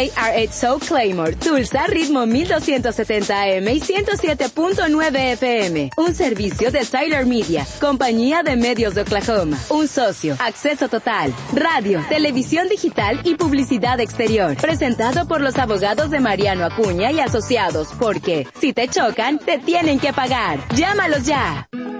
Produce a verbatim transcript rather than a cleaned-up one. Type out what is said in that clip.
R H Show Claymore, Tulsa, ritmo mil doscientos setenta A M y ciento siete punto nueve F M. Un servicio de Tyler Media, compañía de medios de Oklahoma. Un socio, acceso total, radio, televisión digital y publicidad exterior. Presentado por los abogados de Mariano Acuña y Asociados, porque si te chocan, te tienen que pagar. Llámalos ya.